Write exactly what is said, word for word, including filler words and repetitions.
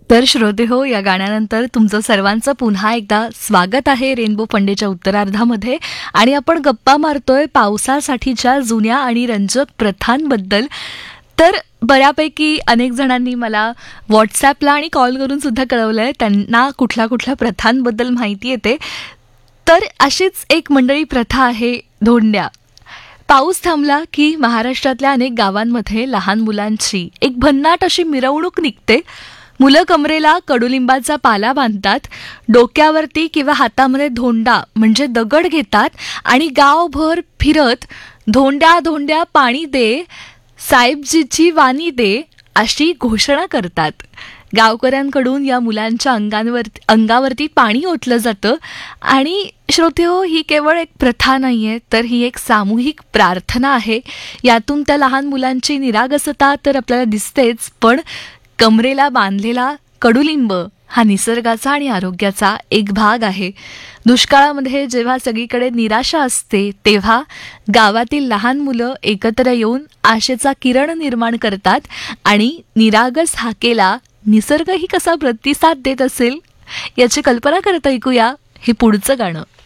तर श्रोते हो, या गाण्यानंतर तुमचं सर्वांचं पुन्हा एकदा स्वागत आहे रेनबो फंडेच्या उत्तरार्धामध्ये. आणि आपण गप्पा मारतोय पावसासाठीच्या जुन्या आणि रंजक प्रथांबद्दल. तर बऱ्यापैकी अनेक जणांनी मला व्हॉट्सॲपला आणि कॉल करून सुद्धा कळवलं आहे त्यांना कुठल्या कुठल्या प्रथांबद्दल माहिती येते. तर अशीच एक मंडळी प्रथा आहे धोंड्या. पाऊस थांबला की महाराष्ट्रातल्या अनेक गावांमध्ये लहान मुलांची एक भन्नाट अशी मिरवणूक निघते. मुलं कमरेला कडुलिंबाचा पाला बांधतात, डोक्यावरती किंवा हातामध्ये धोंडा म्हणजे दगड घेतात आणि गावभर फिरत धोंड्या धोंड्या पाणी दे, साहेबजीची वाणी दे अशी घोषणा करतात. गावकऱ्यांकडून या मुलांच्या अंगांवर अंगावरती पाणी ओतलं जातं. आणि श्रोते हो, ही केवळ एक प्रथा नाही आहे, तर ही एक सामूहिक प्रार्थना आहे. यातून त्या लहान मुलांची निरागसता तर आपल्याला दिसतेच, पण कमरेला बांधलेला कडुलिंब हा निसर्गाचा आणि आरोग्याचा एक भाग आहे. दुष्काळामध्ये जेव्हा सगळीकडे निराशा असते तेव्हा गावातील लहान मुलं एकत्र येऊन आशेचा किरण निर्माण करतात आणि निरागस हाकेला निसर्गही कसा प्रतिसाद देत असेल याची कल्पना करत ऐकूया हे पुढचं गाणं.